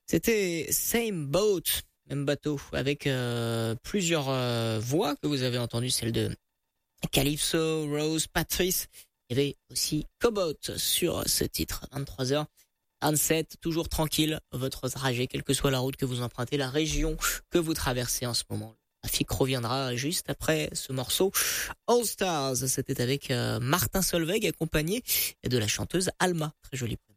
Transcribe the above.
C'était Same Boat, même bateau, avec plusieurs voix que vous avez entendues, celle de Calypso, Rose, Patrice. Il y avait aussi Cobot sur ce titre. 23h27, toujours tranquille, votre trajet, quelle que soit la route que vous empruntez, la région que vous traversez en ce moment. Le trafic reviendra juste après ce morceau. All Stars, c'était avec Martin Solveig accompagné de la chanteuse Alma. Très jolie.